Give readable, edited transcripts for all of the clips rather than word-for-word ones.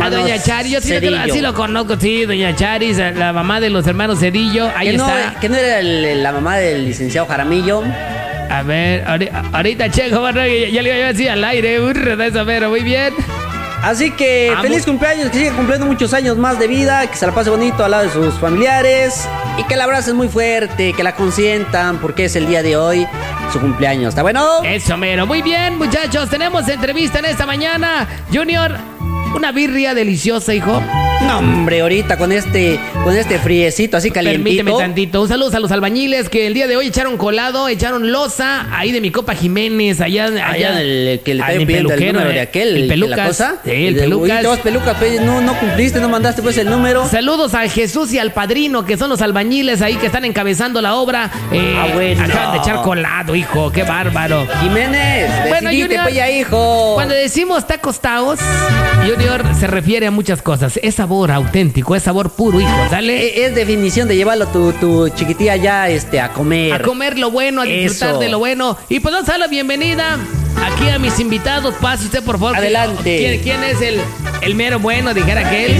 hermanos. A doña Chari, yo Cedillo. sí lo conozco, sí, doña Chari, la mamá de los hermanos Cedillo, ahí está. ¿Que no era la mamá del licenciado Jaramillo? A ver, ahorita checo, bueno, ya le iba a decir al aire, de eso, pero muy bien. Así que feliz cumpleaños, que siga cumpliendo muchos años más de vida, que se la pase bonito al lado de sus familiares y que la abracen muy fuerte, que la consientan porque es el día de hoy su cumpleaños. ¿Está bueno? Eso mero, muy bien, muchachos, tenemos entrevista en esta mañana. Junior, una birria deliciosa, hijo. No, hombre, ahorita con este friecito así calientito. Permíteme tantito. Un saludo a los albañiles que el día de hoy echaron colado, echaron loza ahí de mi copa Jiménez, allá el que le está pidiendo el número de aquel, el Pelucas. La cosa. Sí, el Pelucas. Oye, Pelucas, pues, no cumpliste, no mandaste pues el número. Saludos a Jesús y al padrino, que son los albañiles ahí que están encabezando la obra. Bueno. Acaban de echar colado, hijo, qué bárbaro. Jiménez, bueno, decidite, Junior, pues ya, hijo. Cuando decimos tacos taos, Junior, se refiere a muchas cosas. Es sabor auténtico, es sabor puro, hijo, ¿sale? Es definición de llevarlo tu chiquitilla ya a comer. A comer lo bueno, a disfrutar Eso. de lo bueno. Y pues vamos a dar la bienvenida aquí a mis invitados. Pase usted, por favor. Adelante. ¿Quién es el mero bueno? Dijera aquel.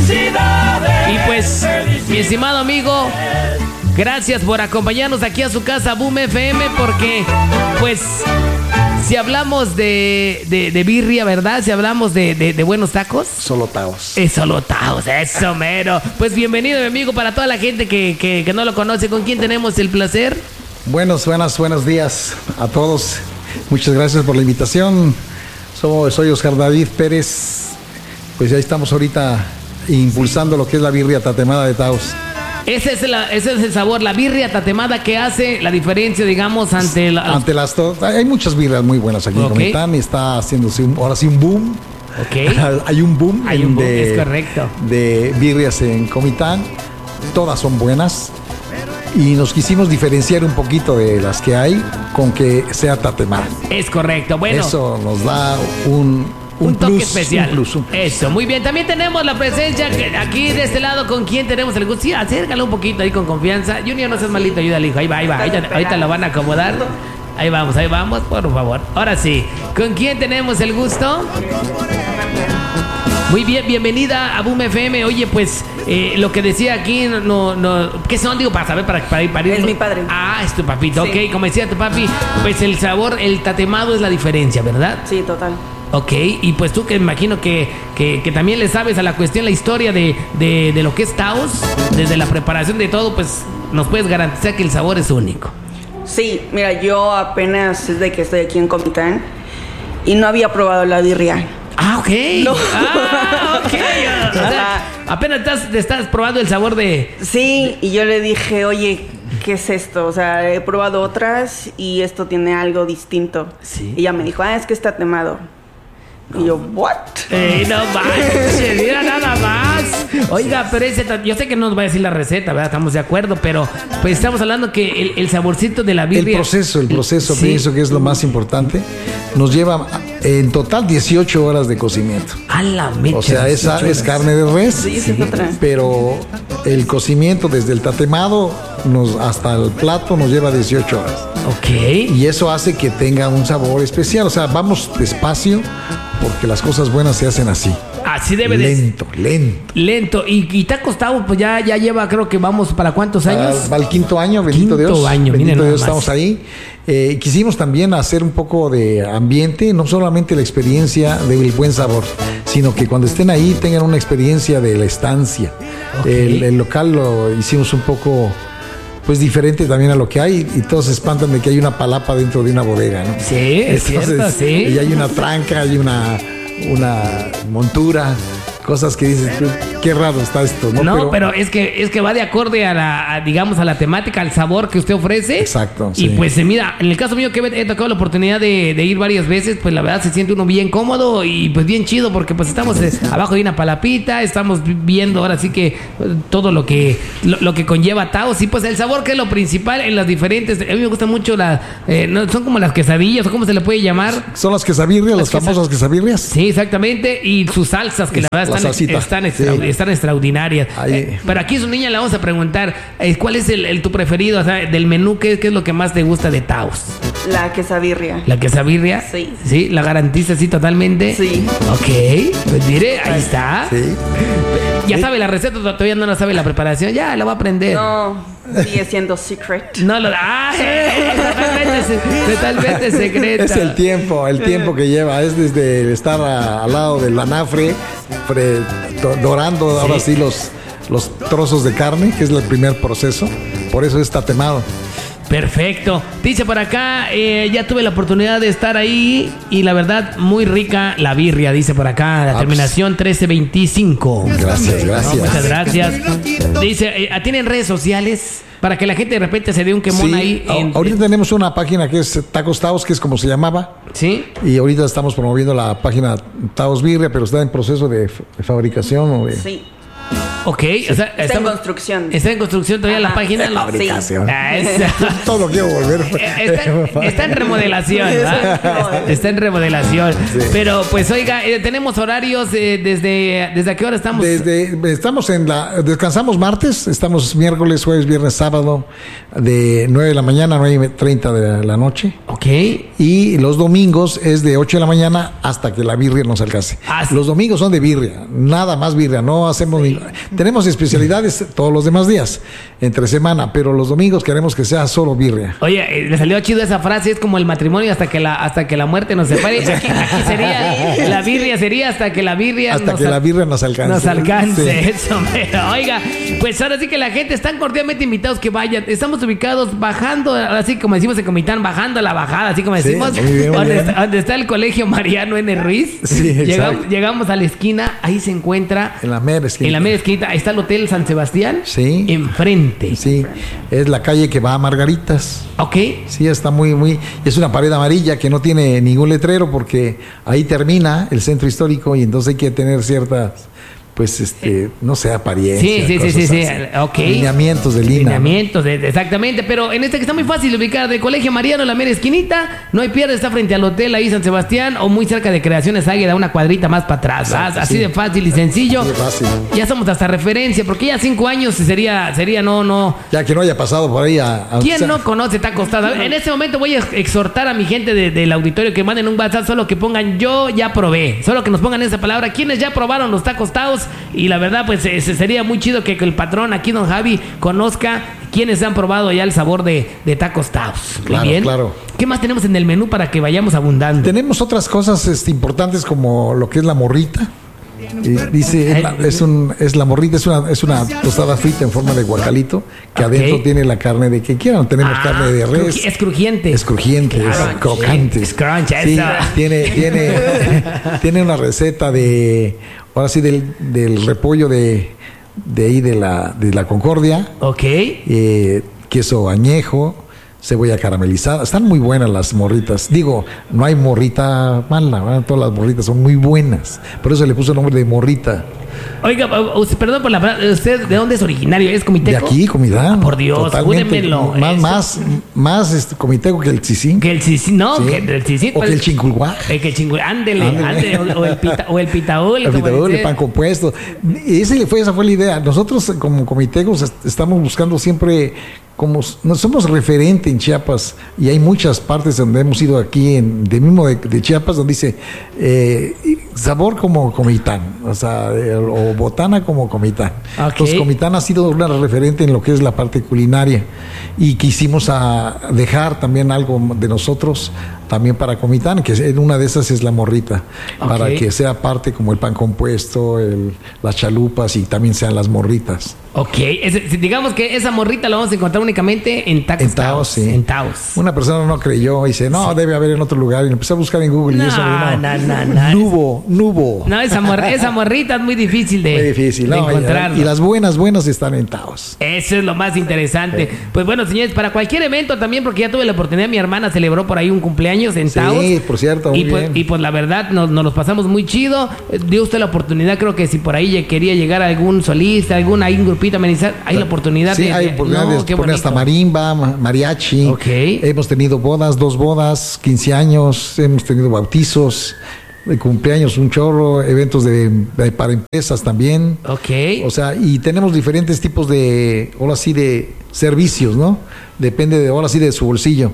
Y pues, mi estimado amigo, gracias por acompañarnos aquí a su casa Boom FM, porque pues si hablamos de birria, ¿verdad? Si hablamos de buenos tacos, Solo Taos. solo taos, eso mero. Pues bienvenido, mi amigo, para toda la gente que no lo conoce. ¿Con quién tenemos el placer? Buenos días a todos. Muchas gracias por la invitación. Soy Oscar David Pérez. Pues ya estamos ahorita impulsando lo que es la birria tatemada de Taos. Ese es el sabor, la birria tatemada que hace la diferencia, digamos, ante las hay muchas birrias muy buenas aquí en Comitán. Está haciéndose ahora sí un boom. Ok. Hay un boom. Es correcto. De birrias en Comitán. Todas son buenas. Y nos quisimos diferenciar un poquito de las que hay con que sea tatemada. Es correcto. Bueno, eso nos da un toque plus, especial. Un plus. Eso, muy bien. También tenemos la presencia aquí de este lado. ¿Con quién tenemos el gusto? Sí, acércalo un poquito ahí con confianza. Junior, no seas malito, ayúdale, hijo. Ahí va. Ahorita lo van a acomodar. Ahí vamos, por favor. Ahora sí. ¿Con quién tenemos el gusto? Muy bien, bienvenida a Boom FM. Oye, pues lo que decía aquí, ¿qué son? Digo, para saber, para ir. Es mi padre. Ah, es tu papito, Sí. ok. Como decía tu papi, pues el sabor, el tatemado es la diferencia, ¿verdad? Sí, total. Ok, y pues tú que me imagino que también le sabes a la cuestión, la historia de lo que es Taos, desde la preparación de todo, pues nos puedes garantizar que el sabor es único. Sí, mira, yo apenas desde que estoy aquí en Comitán y no había probado la birria. Ah, ok. No. Ah, ok. O sea, apenas estás probando el sabor de... Sí, y yo le dije, oye, ¿qué es esto? O sea, he probado otras y esto tiene algo distinto. Sí. Y ella me dijo, es que está temado. Y yo, ¿what? No manches, mira nada más. Oiga, pero yo sé que no nos va a decir la receta, ¿verdad? Estamos de acuerdo, pero pues estamos hablando que el saborcito de la birria... El proceso, sí. pienso que es lo más importante. Nos lleva en total 18 horas de cocimiento. A la mecha. O sea, esa 18 es carne de res. Sí, sí, otra. Pero el cocimiento desde el tatemado hasta el plato nos lleva 18 horas. Ok. Y eso hace que tenga un sabor especial. O sea, vamos despacio porque las cosas buenas se hacen así. Así debe de... Lento. Y te ha costado, pues ya lleva, creo que vamos para ¿cuántos años? Va el quinto año, bendito Dios. Bendito Dios, estamos ahí. Quisimos también hacer un poco de ambiente, no solamente la experiencia del buen sabor, sino que cuando estén ahí tengan una experiencia de la estancia. Okay. El local lo hicimos un poco... pues diferente también a lo que hay, y todos se espantan de que hay una palapa dentro de una bodega, ¿no? Sí, es cierto, sí. Y hay una tranca, hay una montura, cosas que dices, qué raro está esto, ¿no? No, pero es que va de acorde a la temática, al sabor que usted ofrece. Exacto, Y sí. pues mira, en el caso mío que he tocado la oportunidad de ir varias veces, pues la verdad se siente uno bien cómodo y pues bien chido, porque pues estamos abajo de una palapita, estamos viendo ahora sí que todo lo que conlleva Taos, y pues el sabor, que es lo principal en las diferentes. A mí me gusta mucho no, son como las quesadillas, o cómo se le puede llamar. Son las quesabirrias, las famosas quesabirrias. Sí, exactamente, y sus salsas, que la verdad están extraordinarias. Pero aquí a su niña le vamos a preguntar, ¿cuál es tu preferido? O sea, del menú, ¿qué es lo que más te gusta de Taos? La quesabirria. ¿La quesabirria? Sí. ¿Sí? ¿La garantiza sí totalmente? Sí. Ok, pues mire, ahí está. Sí. ¿Ya sabe la receta? ¿Todavía no la sabe la preparación? Ya, la va a aprender. No, sigue siendo secret. No lo... ¡Ah! Totalmente secreta. Es el tiempo que lleva. Es desde estar al lado del anafre, dorando ahora sí los trozos de carne, que es el primer proceso. Por eso está tatemado. Perfecto. Dice por acá, ya tuve la oportunidad de estar ahí y la verdad, muy rica la birria, dice por acá, la terminación 1325. Gracias. No, muchas gracias. Dice, ¿tienen redes sociales? Para que la gente de repente se dé un quemón ahí. Ahorita tenemos una página que es Tacos Taos, que es como se llamaba. Sí. Y ahorita estamos promoviendo la página Taos Birria, pero está en proceso de fabricación. Sí. Ok, está en construcción. Está en construcción todavía la página. Fabricación. Sí. Todo quiero volver. Está en remodelación, ¿verdad? Está en remodelación. Sí. Pero pues oiga, tenemos horarios desde a qué hora estamos. Descansamos martes, estamos miércoles, jueves, viernes, sábado de 9 de la mañana a 9:30 de la noche. Ok. Y los domingos es de 8 de la mañana hasta que la birria nos alcance. Los domingos son de birria, nada más birria, no hacemos tenemos especialidades todos los demás días, entre semana, pero los domingos queremos que sea solo birria. Oye, le salió chido esa frase, es como el matrimonio hasta que la muerte nos separe. Aquí sería, la birria sería hasta que la birria nos alcance. Nos alcance, sí. Eso, pero oiga, pues ahora sí que la gente están cordialmente invitados que vayan. Estamos ubicados bajando, así como decimos en Comitán, bajando la bajada, así como decimos, sí, muy bien. Donde está el colegio Mariano N. Ruiz. Sí, llegamos a la esquina, ahí se encuentra. En la mera esquina. Ahí está el Hotel San Sebastián. Sí. Enfrente. Sí, es la calle que va a Margaritas. Ok. Sí, está muy... Es una pared amarilla que no tiene ningún letrero porque ahí termina el centro histórico y entonces hay que tener ciertas... Pues, no sé, apariencia. Sí, ok. Lineamientos de línea. Lineamientos, exactamente. Pero en que está muy fácil de ubicar, de Colegio Mariano, la mera esquinita, no hay pierde, está frente al hotel ahí San Sebastián, o muy cerca de Creaciones Águila, una cuadrita más para atrás. Exacto, así de fácil y sencillo. Así de fácil. Ya somos hasta referencia, porque ya 5 años sería no. Ya que no haya pasado por ahí ¿Quién no conoce Tacos Taos? En este momento voy a exhortar a mi gente del auditorio que manden un WhatsApp, solo que pongan yo ya probé. Solo que nos pongan esa palabra. ¿Quiénes ya probaron los Tacos Taos? Y la verdad, pues sería muy chido que el patrón aquí, don Javi, conozca quiénes han probado ya el sabor de Tacos Taos. Muy bien. Claro. ¿Qué más tenemos en el menú para que vayamos abundando? Tenemos otras cosas importantes como lo que es la morrita. Dice, la morrita, es una tostada frita en forma de guacalito que adentro tiene la carne de que quieran. Tenemos carne de res. Es crujiente. Es crujiente, claro, es crocante. Es crunch, sí, tiene una receta ahora sí del repollo de ahí de la Concordia. Ok. Queso añejo, cebolla caramelizada. Están muy buenas las morritas. Digo, no hay morrita mala, ¿verdad? Todas las morritas son muy buenas. Por eso le puso el nombre de morrita. Oiga, perdón por la palabra, ¿usted de dónde es originario? ¿Es comiteco? De aquí, Comitán. Por Dios, júremelo. Más comiteco que el Cicín. Que el Cicín, no, sí. Que el Cicín. O que el Chinculhuá. Que el Chinculhuá, ándele. O el Pitaúl. El Pitaúl, el pan compuesto. Esa fue la idea. Nosotros como comitecos estamos buscando siempre... Como no somos referente en Chiapas y hay muchas partes donde hemos ido aquí de Chiapas donde dice sabor como Comitán, o sea, o botana como Comitán. Okay. Entonces Comitán ha sido una referente en lo que es la parte culinaria y quisimos dejar también algo de nosotros también para Comitán, que en una de esas es la morrita, para que sea parte como el pan compuesto, las chalupas y también sean las morritas. Ok, digamos que esa morrita la vamos a encontrar únicamente en Tacos Taos. Sí. En Taos. Una persona no creyó y dice, no, debe haber en otro lugar. Y empecé a buscar en Google y eso no. Nubo. No, esa morrita es muy difícil de encontrar. Y las buenas están en Taos. Eso es lo más interesante. Sí. Pues bueno, señores, para cualquier evento también, porque ya tuve la oportunidad, mi hermana celebró por ahí un cumpleaños en Taos. Sí, por cierto, muy bien. Y pues la verdad, nos los pasamos muy chido. Dio usted la oportunidad, creo que si por ahí quería llegar a algún solista, algún grupito amenizar, hay la oportunidad hay oportunidad de poner hasta marimba, mariachi. Okay. Hemos tenido 2 bodas, 15 años, hemos tenido bautizos, cumpleaños, un chorro, eventos para empresas también. Ok. O sea, y tenemos diferentes tipos de servicios, ¿no? Depende de su bolsillo.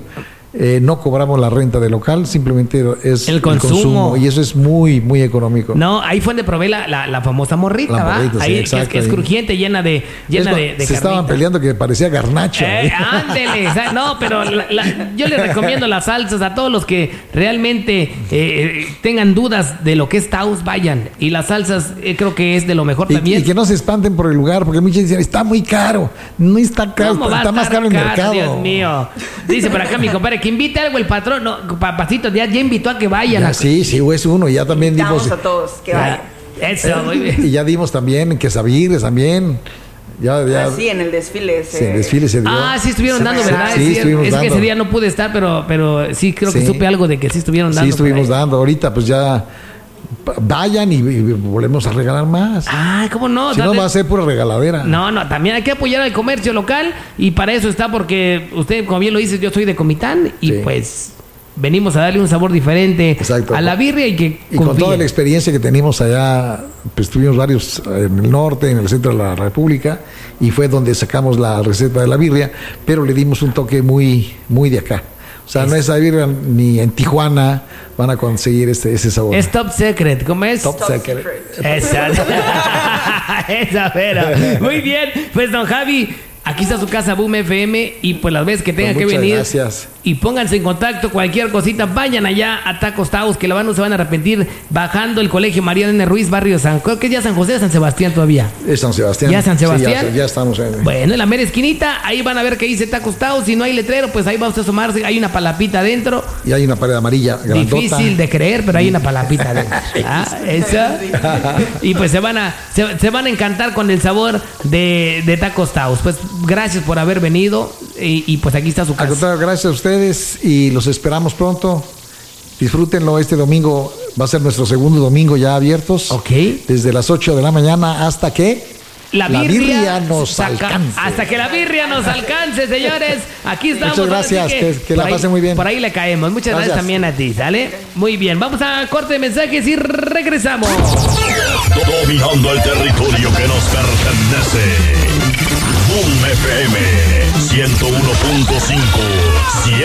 no cobramos la renta del local, simplemente es el consumo. Y eso es muy, muy económico. No, ahí fue donde probé la famosa morrita, ¿va? Sí, ahí que es crujiente, llena de se carnita. Estaban peleando que parecía garnacho. Ándele, no, pero yo les recomiendo las salsas a todos los que realmente tengan dudas de lo que es Taos, vayan. Y las salsas creo que es de lo mejor también. Y que no se espanten por el lugar, porque muchos dicen, está muy caro. No está caro, está más caro el mercado. Dios mío. Dice por acá mi compadre, que invite algo el patrón. No, papacito, ya invitó a que vayan. Sí, es uno. Ya también dimos a todos que vayan. Eso, muy bien. Y ya dimos también quesadillas también. Sí, en el desfile. Sí, el desfile se dio. Sí estuvieron dando, ¿verdad? Sí, estuvimos dando. Que ese día no pude estar, pero sí, creo que supe algo de que sí estuvieron dando. Sí, estuvimos dando. Ahorita pues ya vayan y volvemos a regalar más. ¿Cómo no? Si no, va a ser pura regaladera. No, también hay que apoyar al comercio local y para eso está, porque usted, como bien lo dice, yo soy de Comitán y pues venimos a darle un sabor diferente a la birria y con toda la experiencia que tenemos allá, pues tuvimos varios en el norte, en el centro de la República, y fue donde sacamos la receta de la birria, pero le dimos un toque muy, muy de acá. O sea, no es la birria ni en Tijuana van a conseguir ese sabor. Es top secret, ¿cómo es? Top secret. Exacto. Esa pero. Muy bien, pues don Javi, aquí está su casa Boom FM y pues las veces que tengan que venir. Gracias. Y pónganse en contacto, cualquier cosita, vayan allá a Tacos Taos, que no se van a arrepentir, bajando el Colegio Mariano N. Ruiz, barrio creo que es ya San José o San Sebastián todavía. Es San Sebastián. ¿Ya San Sebastián? Sí, ya estamos en... Bueno, en la mera esquinita, ahí van a ver que dice Tacos Taos. Si no hay letrero, pues ahí va usted a asomarse, hay una palapita adentro. Y hay una pared amarilla grandota. Difícil de creer, pero hay una palapita adentro. Esa. Y pues se van a encantar con el sabor de Tacos Taos. Pues gracias por haber venido y pues aquí está su casa. Al contrario, gracias a ustedes y los esperamos pronto. Disfrútenlo, este domingo va a ser nuestro segundo domingo ya abiertos. Ok. Desde las 8 de la mañana hasta que la birria nos alcance. Hasta que la birria nos alcance, señores. Aquí estamos. Muchas gracias, que la pasen muy bien. Por ahí le caemos. Muchas gracias también a ti, ¿sale? Muy bien, vamos a corte de mensajes y regresamos. Dominando el territorio que nos pertenece. Boom FM 101.5.